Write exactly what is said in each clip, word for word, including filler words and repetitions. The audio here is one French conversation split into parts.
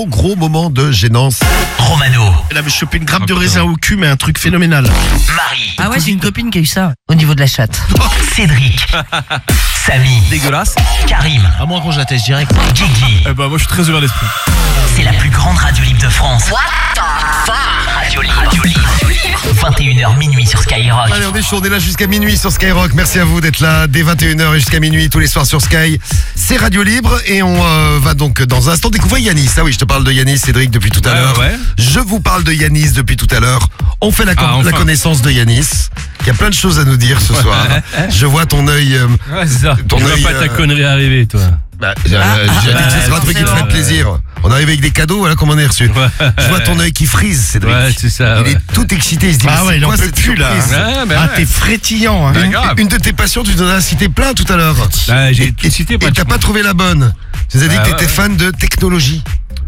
gros gros moment de gênance. Romano. Elle avait chopé une grappe de raisin au cul, mais un truc phénoménal. Marie. Ah ouais, j'ai une copine qui a eu ça au niveau de la chatte. Cédric. Samy. Dégueulasse. Karim. À moins qu'on je la teste direct. Guigui. Eh bah moi je suis très ouvert d'esprit. C'est la plus grande radio libre de France. What the fuck? Radio libre. Radio libre. vingt et une heures minuit sur Skyrock. Allez, on est chaud, on est là jusqu'à minuit sur Skyrock. Merci à vous d'être là dès vingt et une heures et jusqu'à minuit tous les soirs sur Sky. C'est Radio Libre et on euh, va donc dans un instant découvrir Yanis. Ah oui, je te parle de Yanis, Cédric, depuis tout à Ouais, l'heure. ouais. Je vous parle de Yanis depuis tout à l'heure. On fait la, con- Ah, enfin. la connaissance de Yanis. Il y a plein de choses à nous dire ce soir. Je vois ton œil. euh, Ouais, c'est ça. Ton Tu vois œil, pas ta euh, connerie arriver, toi. Bah, j'ai Ah, j'ai ah, dit que ce bah, sera un truc qui te ferait forcément. plaisir. On arrive avec des cadeaux, voilà comment on est reçu. Ouais. Je vois ton œil qui frise, Cédric. Ouais, c'est ça. Il ouais. est tout excité, il se dit Ah mais ouais, c'est il en quoi peut cette plus là. surprise Ouais, bah Ah, ouais. t'es frétillant, hein. Bah, Une- grave. Une de tes passions, tu t'en as cité plein tout à l'heure. Bah, j'ai Et- tout et- cité, Et t'as pratiquement. pas trouvé la bonne. Tu nous as dit Ah, que t'étais ouais. fan de technologie.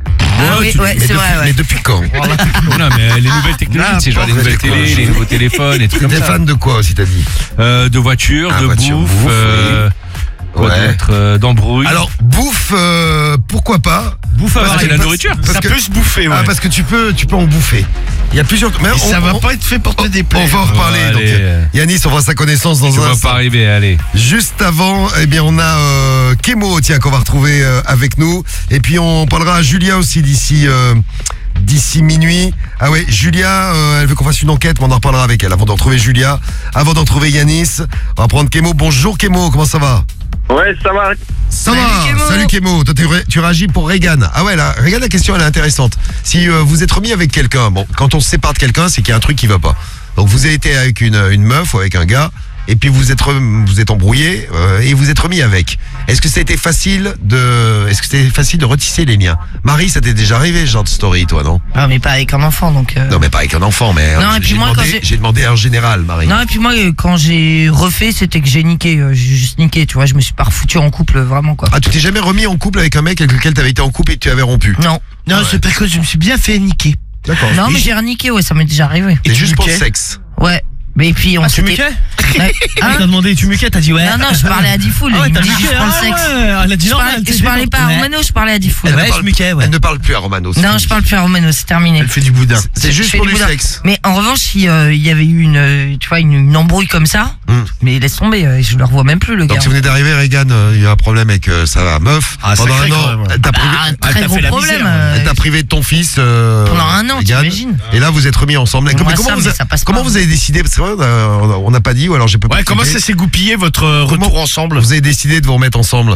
Ah oui, tu- ouais, Mais c'est depuis, vrai, mais ouais. depuis quand Non, mais les nouvelles technologies, c'est genre les N'importe nouvelles quoi. télé, les nouveaux téléphones, et trucs comme T'es ça. fan de quoi aussi, t'as dit? Euh, de voitures, Ah, de voiture, bouffe, bouffe, euh, quoi Ouais. d'autre, euh, d'embrouille. Alors, bouffe, euh, pourquoi pas? bouffe à parce varier que- la parce- nourriture. parce Ça que- peut se bouffer, ouais. Ah, parce que tu peux, tu peux en bouffer. Il y a plusieurs. Mais Et on, ça va on- pas être fait pour te on déplaire. va en reparler. Bon, donc, allez. euh, Yanis, on fera sa connaissance dans Tu un vas instant. pas arriver, allez. Juste avant, eh bien, on a euh, Kémo, tiens, qu'on va retrouver euh, avec nous. Et puis, on parlera à Julia aussi d'ici euh, d'ici minuit. Ah ouais, Julia, euh, elle veut qu'on fasse une enquête, mais on en reparlera avec elle. Avant de retrouver Julia, avant de retrouver Yanis, on va prendre Kémo. Bonjour Kémo, comment ça va? Ouais, ça va. Ça Salut, va. Kémo. Salut Kémo. Toi, tu ré- tu réagis pour Regan. Ah ouais, là, Regan, la question, elle est intéressante. Si euh, vous êtes remis avec quelqu'un, bon, quand on se sépare de quelqu'un, c'est qu'il y a un truc qui va pas. Donc, vous avez été avec une, une meuf ou avec un gars, et puis vous êtes, re- vous êtes embrouillé, euh, et vous êtes remis avec. Est-ce que ça a été facile de, est-ce que c'était facile de retisser les liens? Marie, ça t'est déjà arrivé, ce genre de story, toi, non? Non, mais pas avec un enfant, donc. euh, Non, mais pas avec un enfant, mais Non, euh, et j'ai puis moi, demandé, quand j'ai- j'ai demandé en général, Marie. Non, et puis moi, euh, quand j'ai refait, c'était que j'ai niqué. euh, J'ai juste niqué, tu vois. Je me suis pas refoutu en couple, vraiment, quoi. Ah, tu t'es jamais remis en couple avec un mec avec lequel t'avais été en couple et que tu avais rompu? Non. Non, Ouais. c'est parce que je me suis bien fait niquer. D'accord. Non, Et mais j'ai- j'ai reniqué, ouais, ça m'est déjà arrivé. C'est Et tu juste pour le muquais sexe. Ouais. Mais puis on Ah, Tu s'était- muquais Ouais. Hein Elle t'a demandé, tu muquais, t'as dit ouais. Non, non, je parlais à Diffoul. Ah ouais, il me t'as dit muqué, juste pour le ah sexe. ouais, elle a dit Je normal. parlais, t'es je parlais pas à ouais. Romano, je parlais à Diffoul. Elle ne Ouais, parle- je muquais, ouais. Elle ne parle plus à Romano. c'est Non, fini. je parle plus à Romano, c'est terminé. Elle fait du boudin. C'est Je juste fais pour du du boudin. sexe. Mais en revanche, si euh, il y avait eu une, euh, tu vois, une, une embrouille comme ça, Hmm. mais laisse tomber, euh, je le revois même plus, le gars. Donc si vous venez d'arriver, Regan, euh, il y a un problème avec euh, sa meuf. Ah, Pendant sacré, un quand an, même, ouais. elle t'a privé, Ah, un t'a très fait gros la problème. misère, euh, elle t'a privé de ton fils. euh, Pendant un an, Regan. t'imagines. Et là, vous êtes remis ensemble. Moi, Mais ça, comment mais vous, a- ça passe comment pas. vous avez décidé? Parce que ouais, on a- on n'a pas dit, ou alors j'ai pas Ouais, comment ça s'est goupillé votre euh, retour Comment- ensemble? Vous avez décidé de vous remettre ensemble?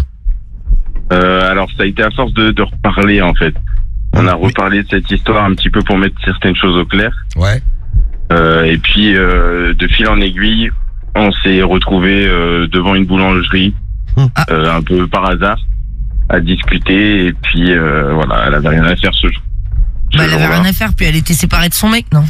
Euh, alors, ça a été à force de, de reparler, en fait. On a reparlé de cette histoire un petit peu pour mettre certaines choses au clair. Ouais. Euh, et puis, euh, de fil en aiguille, on s'est retrouvé devant une boulangerie, Hmm. euh, un peu par hasard, à discuter. Et puis, euh, voilà, elle avait rien à faire ce jour. ce Bah, elle avait jour-là. rien à faire, puis elle était séparée de son mec, non?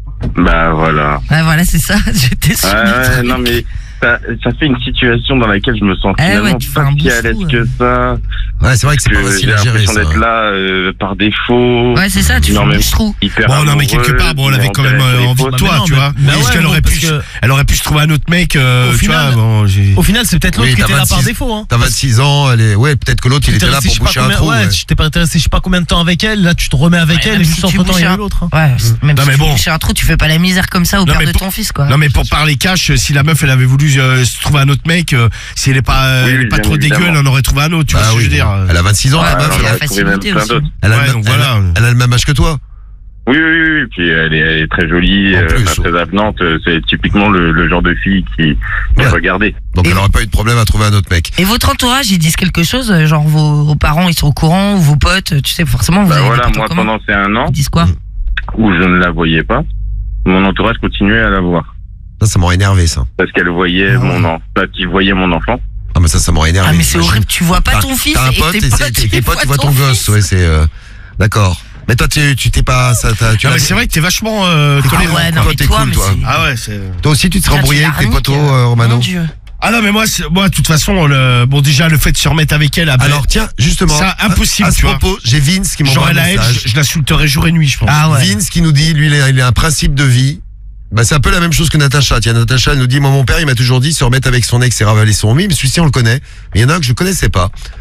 Bah, voilà. Bah voilà, c'est ça, j'étais sur Ouais, le ouais, truc. non, mais ça, ça fait une situation dans laquelle je me sens Eh ouais, finalement tu fais pas un si à bouffou, l'aise que ça. Ouais, c'est vrai que c'est pas que facile j'ai à gérer l'impression ça. d'être là euh, par défaut. Ouais, c'est ça, tu fais Non, un mais- bouche-trou. Hyper Bon, non, mais amoureux, quelque part, bon, elle avait quand même monter euh, les envie de photos. toi, non, tu mais- vois. bah Est-ce ouais, qu'elle non, aurait parce pu, que- elle aurait pu se trouver un autre mec, euh, Au tu final- vois, bon, j'ai... Au final, c'est peut-être l'autre Oui, qui t'as était là par vingt-six défaut. Hein. T'as vingt-six ans, elle est, ouais, peut-être que l'autre, il Tu t'es était là resté, pour je sais pas boucher un combien- trou. ouais, ouais. tu t'es pas resté, je sais pas combien de temps avec elle. Là, tu te remets avec Ouais, elle même et si juste tu entre temps, il y bouches a un- eu l'autre. hein. Ouais, même Non, si mais tu bon. bouches un trou, tu fais pas la misère comme ça au Non, père mais de pour- ton fils, quoi. Non, mais pour parler cash, si la meuf, elle avait voulu euh, se trouver un autre mec, euh, si elle est pas, euh, Oui, elle est oui, pas bien trop dégueu, évidemment. elle en aurait trouvé un autre, tu Bah vois ce que oui, je veux dire. Elle a vingt-six ans, Ouais, la alors, meuf. il y a j'en ai trouvé même facilité plein aussi. d'autres. Elle a, Ouais, le- donc elle- voilà. elle a le même âge que toi. Oui, oui, oui, oui. Puis elle est, elle est très jolie, En euh, plus, enfin, ouais. très avenante. euh, C'est typiquement le, le genre de fille qui, qui Ouais. est regardée. Donc Et- elle n'aurait pas eu de problème à trouver un autre mec. Et votre entourage, ils disent quelque chose, euh, genre vos, vos parents, ils sont au courant, ou vos potes, tu sais, forcément, vous Bah avez voilà, des potes en moi, commun. pendant ces un an Ils disent quoi? où je ne la voyais pas, mon entourage continuait à la voir. Ça, ça m'aurait énervé, ça. Parce qu'elle voyait Ah ouais. mon enfant, parce qu'il voyait mon enfant. Ah, mais ça, ça m'aurait énervé. Ah, mais c'est Imagine. horrible, tu vois pas T'as- ton fils, T'as un pote et et, tes c'est- potes, tes ils potes, voient ils voient ton ton gosse. fils. Ouais, c'est, euh, d'accord. Mais toi, tu, tu t'es pas, ça, t'as- tu Non, l'as- mais c'est vrai que t'es vachement euh, Ah tolérant. ouais, non, toi, mais t'es toi, cool, mais toi. c'est- Ah ouais, c'est... toi aussi, tu te serais Tiens, embrouillé tu avec tes l'as potos, reniqué, euh, Romano? Mon Dieu. Ah non, mais moi, c'est- moi, de toute façon, le, bon, déjà, le fait de se remettre avec elle, ah ben, Alors, tiens, justement. c'est impossible, à, à ce tu vois. propos, j'ai Vince qui m'envoie j'aurais un la haine, message. je, je l'insulterais jour et nuit, je pense. Ah ouais. Vince qui nous dit, lui, il a, il a un principe de vie. Bah, c'est un peu la même chose que Natacha. Tiens, Natacha, elle nous dit, moi, mon père, il m'a toujours dit, se remettre avec son ex et ravaler son oui, mais celui-ci, on le connaît. Mais il y en a un que je connaissais pas.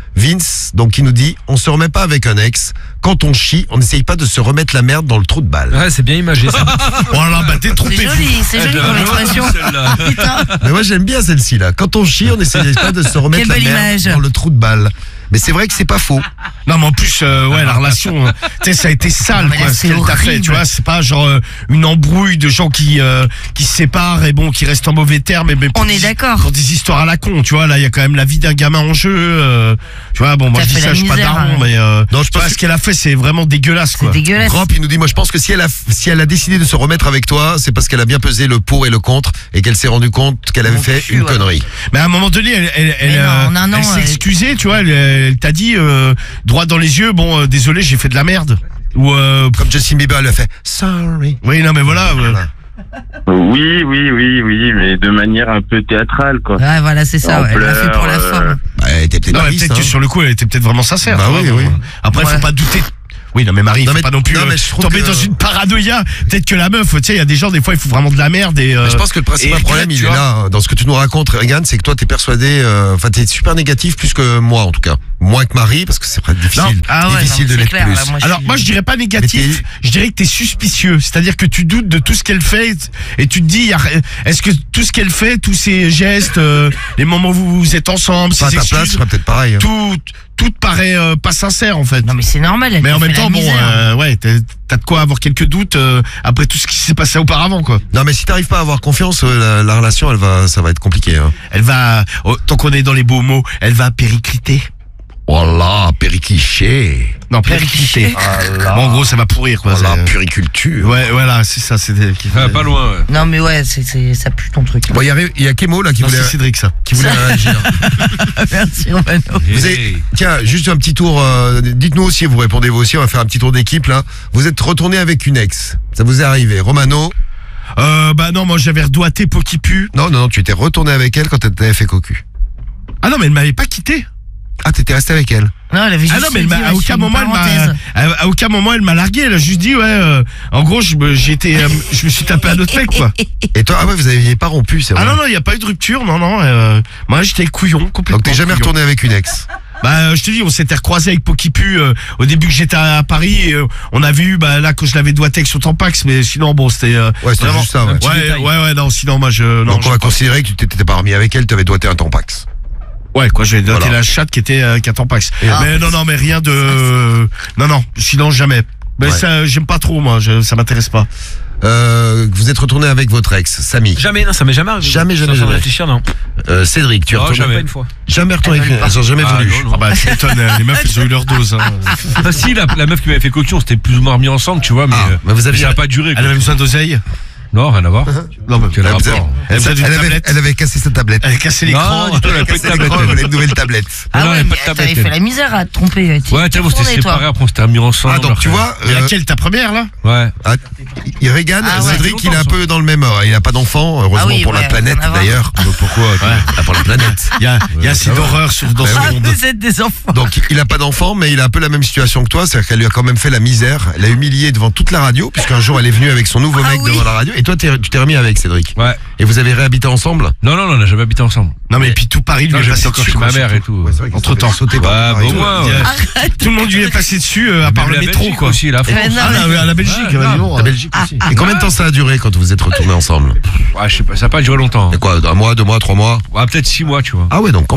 Vince, donc qui nous dit, on se remet pas avec un ex. Quand on chie, on n'essaye pas de se remettre la merde dans le trou de balle. Ouais, c'est bien imagé ça. Voilà, bah t'es C'est trompé. joli, c'est joli comme expression. Putain. Mais moi j'aime bien celle-ci là. Quand on chie, on n'essaye pas de se remettre Quelle la belle merde image. dans le trou de balle. Mais c'est vrai que c'est pas faux. Non mais en plus euh, ouais la relation euh, tu sais ça a été sale Non, mais là, quoi ce c'est qu'elle t'a fait horrible. tu vois c'est pas genre euh, une embrouille de gens qui euh, qui se séparent et bon qui restent en mauvais termes et mais pour On est des- d'accord. pour des histoires à la con tu vois là il y a quand même la vie d'un gamin en jeu euh, tu vois bon moi T'as je dis fait ça la je suis pas misère, daron hein. mais euh, Non, je tu vois, pense ce qu'elle a fait c'est vraiment dégueulasse C'est quoi. dégueulasse. Grand, il nous dit, moi je pense que si elle a, si elle a décidé de se remettre avec toi, c'est parce qu'elle a bien pesé le pour et le contre et qu'elle s'est rendue compte qu'elle avait Mon fait cul, une ouais. connerie. Mais à un moment donné elle elle elle, Mais non, euh, en un an, elle s'est elle- excusée tu vois elle, elle t'a dit euh, droit dans les yeux bon euh, désolé j'ai fait de la merde ou euh, Comme Justin Bieber elle a fait, sorry. oui non mais voilà euh, Voilà. Oui, oui, oui, oui, mais de manière un peu théâtrale, quoi. Ouais, voilà, c'est ça, En ouais, elle l'a fait pour la pleurs, forme. Bah, elle était peut-être non, mais triste, peut-être que hein. sur le coup, elle était peut-être vraiment sincère. Bah tu oui, vois, oui. bon. Après, Ouais. faut pas douter. Oui, non, mais Marie, Non, faut mais- pas non plus non, euh, mais je trouve tomber que- dans une paranoïa. Peut-être que la meuf, tu sais, il y a des gens, des fois, ils font vraiment de la merde et. euh, Mais je pense que le principal et problème, regrette, il tu est vois. là, hein, dans ce que tu nous racontes, Regan, c'est que toi, t'es persuadé, euh, enfin, t'es super négatif plus que moi, en tout cas. Moins que Marie, parce que c'est très difficile, Non. Ah ouais, difficile non, de c'est l'être clair, plus. là, moi, je Alors suis- moi je dirais pas négatif, je dirais que t'es suspicieux, c'est-à-dire que tu doutes de tout ce qu'elle fait et tu te dis y a- est-ce que tout ce qu'elle fait, tous ses gestes, euh, les moments où vous êtes ensemble, Pas à ses ta place, je excuses, serais peut-être pareil. hein. tout tout te paraît euh, pas sincère en fait. Non, mais c'est normal, elle Mais t'a en fait même la temps bon misère. euh, ouais t'as t'as de quoi avoir quelques doutes euh, après tout ce qui s'est passé auparavant quoi. Non, mais si t'arrives pas à avoir confiance, euh, la, la relation, elle va, ça va être compliqué. Hein. Elle va oh, tant qu'on est dans les beaux mots, elle va péricliter. Voilà, péricliché. Non, péricliter. Voilà. Bon, en gros, ça va pourrir, quoi. Voilà, c'est- puriculture. Ouais, voilà, c'est ça, c'est des- qui- Ah, pas loin, ouais. Non, mais ouais, c'est, c'est, ça pue ton truc. Bon, il y, a- il y a Kémo, là, qui Non, voulait, c'est Cédric, ça. qui voulait réagir. Merci, Romano. Vous avez- Tiens, juste un petit tour. euh, dites-nous aussi, vous répondez vous aussi. On va faire un petit tour d'équipe là. Vous êtes retourné avec une ex. Ça vous est arrivé, Romano? Euh, bah non, moi, j'avais redoigté Poki Pu. Non, non, non. Tu étais retourné avec elle quand elle t'avait fait cocu. Ah non, mais elle m'avait pas quitté. Ah, t'étais resté avec elle. Non, elle avait juste Ah non, mais elle dit, m'a- à ouais, aucun c'est une moment, elle m'a, parenthèse. à, à aucun moment, elle m'a largué. Elle a juste dit, ouais, euh, en gros, je me, j'ai été, euh, je me suis tapé un autre mec, quoi. Et toi, ah ouais, vous aviez pas rompu, c'est vrai. Ah non, non, il y a pas eu de rupture, non, non. Euh, moi, j'étais couillon, complètement. Donc t'es jamais couillon. retourné avec une ex. Bah, euh, je te dis, on s'était recroisé avec Poki Pu euh, au début que j'étais à Paris. Et, euh, on avait eu, bah là, quand je l'avais doigté avec son Tampax, mais sinon, bon, c'était. Euh, Ouais, c'était vraiment- juste ça. Ouais. petit Ouais, détail. ouais, ouais, non, sinon, moi, je. Non, Donc on je- va considérer que tu t'étais pas remis avec elle, tu avais doigté un tampax. Ouais, quoi, j'ai doigté Voilà. la chatte qui était euh, qui a Tampax. Et- mais Ah. non, non, mais rien de. Non, non, sinon, jamais. Mais Ouais. ça, j'aime pas trop, moi, je, ça m'intéresse pas. Euh, vous êtes retourné avec votre ex, Samy. Jamais, non, ça m'est jamais arrivé. Jamais, jamais, Sans jamais. réfléchir, non. Euh, Cédric, tu es Non, retourné jamais. Pas une fois. Jamais retourné avec une ex. Elles ont jamais Ah, voulu. non, non. Ah bah, tu m'étonnes, euh, les meufs, elles ont eu leur dose. Hein. Ah, si, la, la meuf qui m'avait fait cocu, on s'était plus ou moins remis ensemble, tu vois, mais, Ah, euh, mais vous aviez- ça n'a pas duré. Elle quoi. avait besoin d'oseille. Non, rien à voir. Non, mais Quel Elle, rapport elle- Elle a besoin d'une elle avait, tablette. elle avait cassé sa tablette. Elle a cassé l'écran. Non, du tout, elle a pas de Cassé l'écran, tablette. elle voulait une nouvelle tablette. Ah non, ouais, elle a mais pas de t'avais tablette, fait elle. la misère à te tromper. T'y- Ouais, t'y tu vois, on s'était retourné, toi. séparés, après on s'était remis ensemble. Ah, donc alors tu que- vois, Et euh, laquelle, ta première, là? Ouais. ah, il Regan, Ah ouais. Cédric, il est un peu dans le même ordre. Il n'a pas d'enfant, heureusement Ah oui, pour la ouais, planète rien à voir. d'ailleurs. Donc, Pourquoi Ah, Pour la planète. Il y a, il y a assez ça va. d'horreur sur- dans Bah ce oui. Ah, monde. vous êtes des enfants. Donc il a pas d'enfant, mais il a un peu la même situation que toi, c'est-à-dire qu'elle lui a quand même fait la misère, elle l'a humilié devant toute la radio, puisqu'un jour elle est venue avec son nouveau Ah mec oui. devant la radio, et toi t'es- tu t'es remis avec Cédric. Ouais. Et vous avez réhabité ensemble. Non, non, non, on n'a jamais habité ensemble. Non, mais puis tout Paris lui Non, est j'habite passé encore dessus. chez ma quoi, mère et surtout. tout. Entre temps, sauté par Ouais, Paris. bon, moi, Il y a- ouais. Tout le monde lui est passé dessus euh, à Même part le la métro, Belgique quoi. aussi, la France. Mais non, Ah, mais- la, la Belgique, Ouais, bah, dis grave. donc. La Belgique aussi. Et combien de temps ça a duré quand vous êtes retournés ensemble Ouais, je sais pas, ça n'a pas duré longtemps. Et quoi, un mois, deux mois, trois mois Ouais, peut-être six mois, tu vois. Ah ouais, donc